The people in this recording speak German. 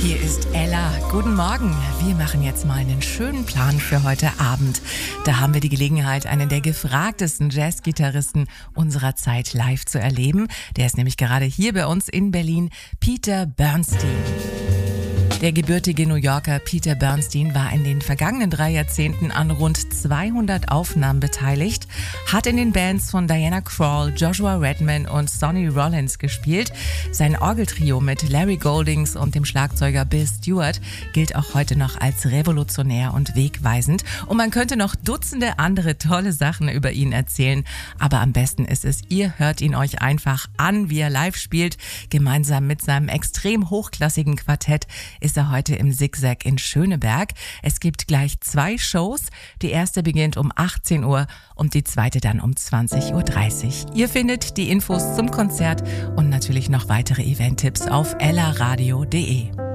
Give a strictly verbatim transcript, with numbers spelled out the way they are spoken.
Hier ist Ella. Guten Morgen. Wir machen jetzt mal einen schönen Plan für heute Abend. Da haben wir die Gelegenheit, einen der gefragtesten Jazzgitarristen unserer Zeit live zu erleben. Der ist nämlich gerade hier bei uns in Berlin, Peter Bernstein. Der gebürtige New Yorker Peter Bernstein war in den vergangenen drei Jahrzehnten an rund zweihundert Aufnahmen beteiligt, hat in den Bands von Diana Krall, Joshua Redman und Sonny Rollins gespielt. Sein Orgeltrio mit Larry Goldings und dem Schlagzeuger Bill Stewart gilt auch heute noch als revolutionär und wegweisend. Und man könnte noch Dutzende andere tolle Sachen über ihn erzählen. Aber am besten ist es, ihr hört ihn euch einfach an, wie er live spielt. Gemeinsam mit seinem extrem hochklassigen Quartett ist er heute im Zigzag in Schöneberg. Es gibt gleich zwei Shows. Die erste beginnt um achtzehn Uhr und die zweite dann um zwanzig Uhr dreißig. Ihr findet die Infos zum Konzert und natürlich noch weitere Event-Tipps auf ella radio punkt de.